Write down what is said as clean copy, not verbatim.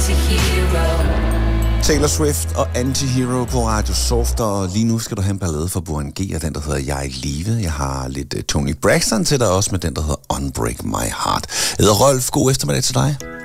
Taylor Swift og Anti-Hero på Radio Soft, og lige nu skal du have en ballade for Burhan G, og den, der hedder Jeg er i live. Jeg har lidt Tony Braxton til dig også med den, der hedder Unbreak My Heart. Jeg hedder Rolf. God eftermiddag til dig.